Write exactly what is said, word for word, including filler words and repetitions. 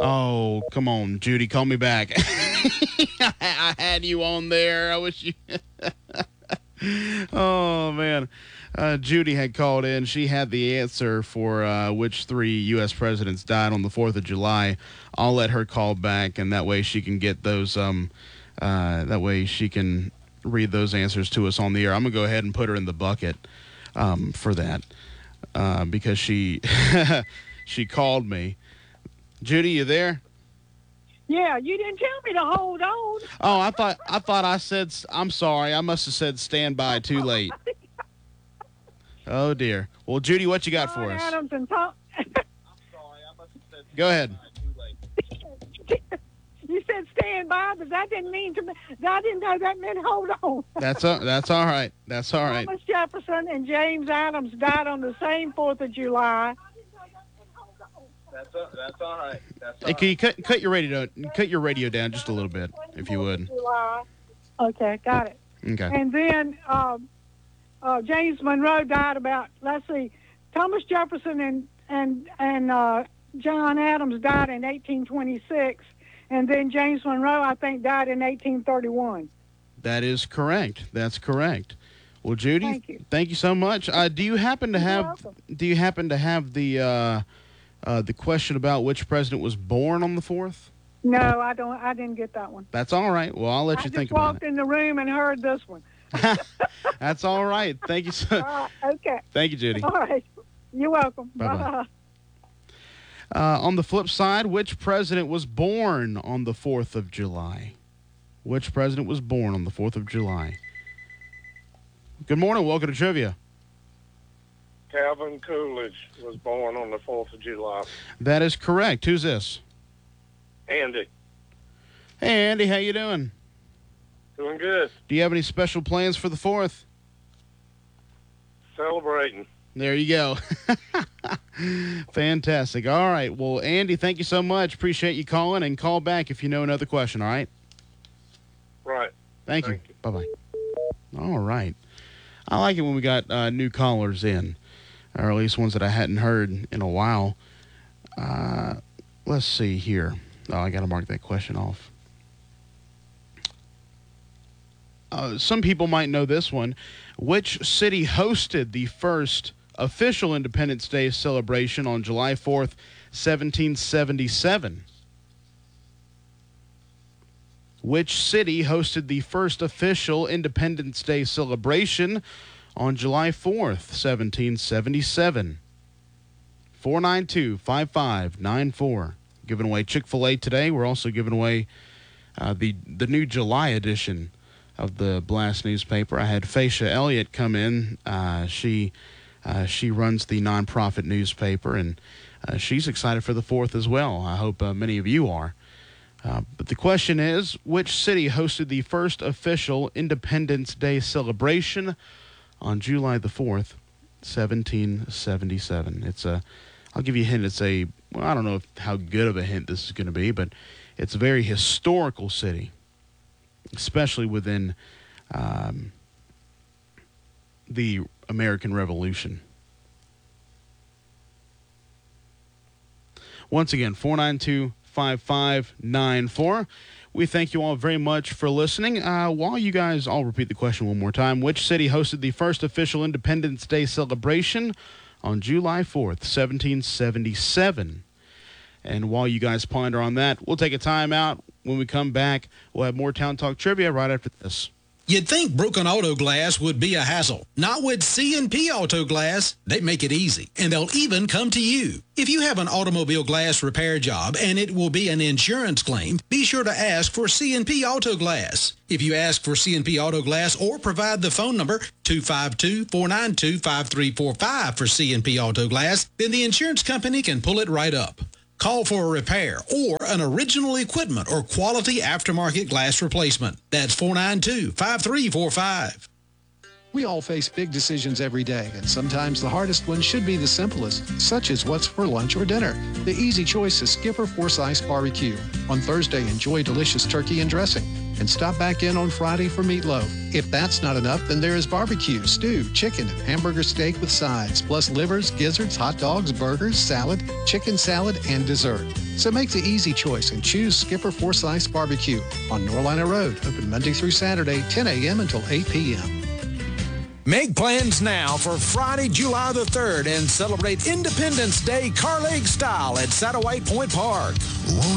Oh, come on, Judy, call me back. I had you on there. I wish you. Oh, man. Uh, Judy had called in. She had the answer for uh, which three U S presidents died on the fourth of July. I'll let her call back, and that way she can get those. Um, uh, that way she can read those answers to us on the air. I'm going to go ahead and put her in the bucket um, for that uh, because she she called me. Judy, you there? Yeah, you didn't tell me to hold on. Oh, I thought I thought I said. I'm sorry. I must have said stand by too late. Oh dear. Well, Judy, what you got John for us? Adams and Tom. I'm sorry, I must have said. Go ahead. You said stand by, but that didn't mean to me. I didn't know that meant hold on. That's a, that's all right. That's all right. Thomas Jefferson and James Adams died on the same fourth of July. That's a, that's all right. That's all Hey, can you right. cut cut your radio cut your radio down just a little bit, if you would? July. Okay, got it. Okay. And then um, uh, James Monroe died about, let's see, Thomas Jefferson and and and uh, John Adams died in eighteen twenty-six, and then James Monroe, I think, died in eighteen thirty-one. That is correct. That's correct. Well, Judy, Thank you. thank you so much. Uh, do you happen to You're have welcome. Do you happen to have the uh, uh, the question about which president was born on the fourth? No, I don't. I didn't get that one. That's all right. Well, I'll let I you just think about walked in the room and heard this one. it. That's all right. Thank you so. All right, okay. Thank you, Judy. All right. You're welcome. Bye-bye. Bye. Uh, on the flip side, which president was born on the fourth of July? Which president was born on the fourth of July? Good morning. Welcome to Trivia. Calvin Coolidge was born on the fourth of July. That is correct. Who's this? Andy, Hey, Andy. How you doing? doing good. Do you have any special plans for the fourth? Celebrating. There you go. Fantastic. All right. Well, Andy, thank you so much. Appreciate you calling, and call back if you know another question, all right? Right. Thank, Thank you. Bye-bye. All right. I like it when we got uh, new callers in, or at least ones that I hadn't heard in a while. Uh, let's see here. Oh, I got to mark that question off. Uh, some people might know this one. Which city hosted the first official Independence Day celebration on July fourth, seventeen seventy-seven? Which city hosted the first official Independence Day celebration on July fourth, seventeen seventy-seven? four nine two, five five nine four. Giving away Chick-fil-A today. We're also giving away uh, the, the new July edition of the Blast newspaper. I had Facia Elliott come in. Uh, she uh, she runs the nonprofit newspaper, and uh, she's excited for the fourth as well. I hope uh, many of you are. Uh, but the question is, which city hosted the first official Independence Day celebration on July the fourth, seventeen seventy-seven? It's a, I'll give you a hint. It's a, well, I don't know if, how good of a hint this is going to be, but it's a very historical city, especially within um, the American Revolution. Once again, four nine two, five five nine four. We thank you all very much for listening. Uh, while you guys, I'll repeat the question one more time. Which city hosted the first official Independence Day celebration on July fourth, seventeen seventy-seven? And while you guys ponder on that, we'll take a time out. When we come back, we'll have more Town Talk Trivia right after this. You'd think broken auto glass would be a hassle. Not with C and P Auto Glass. They make it easy, and they'll even come to you. If you have an automobile glass repair job and it will be an insurance claim, be sure to ask for C and P Auto Glass. If you ask for C and P Auto Glass or provide the phone number two five two, four nine two, five three four five for C and P Auto Glass, then the insurance company can pull it right up. Call for a repair or an original equipment or quality aftermarket glass replacement. That's four nine two, five three four five. We all face big decisions every day, and sometimes the hardest one should be the simplest, such as what's for lunch or dinner. The easy choice is Skipper Forsyth's Barbecue. On Thursday, enjoy delicious turkey and dressing. and stop back in on Friday for meatloaf. If that's not enough, then there is barbecue, stew, chicken, and hamburger steak with sides, plus livers, gizzards, hot dogs, burgers, salad, chicken salad, and dessert. So make the easy choice and choose Skipper Forsyth's Barbecue on Norlina Road, open Monday through Saturday, ten a.m. until eight p.m. Make plans now for Friday, July the third and celebrate Independence Day Carlake style at Satterwhite Point Park.